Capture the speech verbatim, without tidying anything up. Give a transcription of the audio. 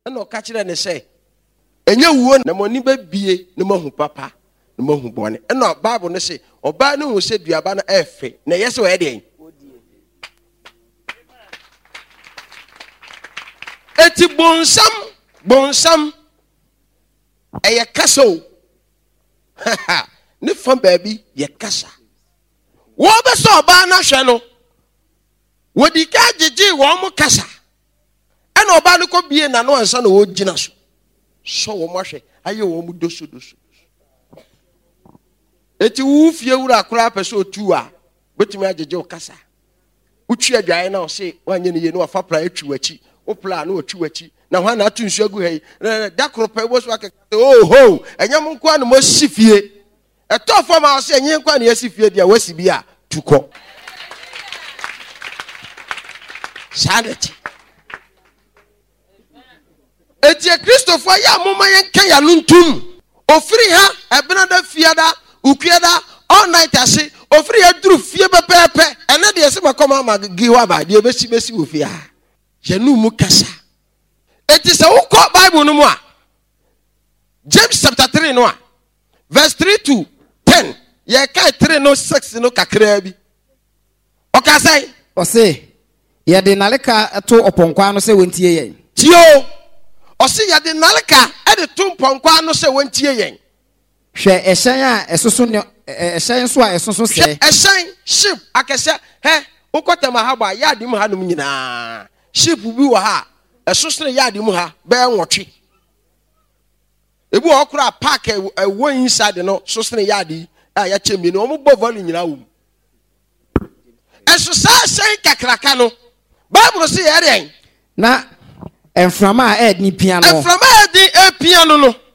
no catch and say, and you won't the money be no more papa, no more bonny. And not Bible say, or Banu who said you are banner F. Nay, yes, wedding. Eti bonsam, bonsam, a castle. Ha ha, ne from baby, ye casa. What the saw banner channel? What the cat did you want casa? And no banner could be an annoying son of old Genas. So much, are you won't do so? Eti woof you would a crap a so two are, but you imagine Joe Casa. Which you are now say, one you know a far prior to a cheap. Opla no chuachi na hwa na atu nsu agu hai da kropa wo so aka oh ho enya mo kwa no mo sifie eto fo ma so enye kwa na yasifie dia wasi bia tuko sanity etie Christopher ya moma yen kan ya luntum ofiri ha ebena da fiada ukuada all night ase ofiri ya duru fie bepepe ene de se makoma ma giwa ba de besi besi wo fie ha Jenu mukasa. It is a who Bible no more. James chapter three no. Verse three to ten. Ye kai three no six no kakrebi. Okasai. Ose. Ye de naleka to oponkwa no se wentie yen. Tio. Ose ye de naleka e de to oponkwa no se wentie yen. Hwe ehyan a esoso ne ehyan so a esoso se. Ehyan ship akese he ukotema haba ya dim hanum nyina. Sheep bi wa ha esosere yard mu ha be nwotwe ebu okura park e wo inside no sosere yard a ya chemi no mo bo volley nyina wo eso sa sei kakraka no Bible say yare na enframa a ed ni piano enframa ed e piano no